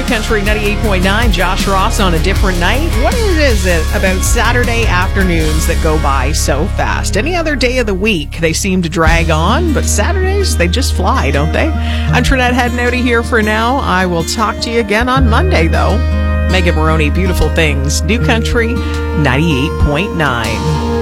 Country 98.9. Josh Ross on a different night. What is it about Saturday afternoons that go by so fast? Any other day of the week, they seem to drag on, but Saturdays, they just fly, don't they? I'm Trinette heading out of here for now. I will talk to you again on Monday, though. Megan Maroney, Beautiful Things, New Country 98.9.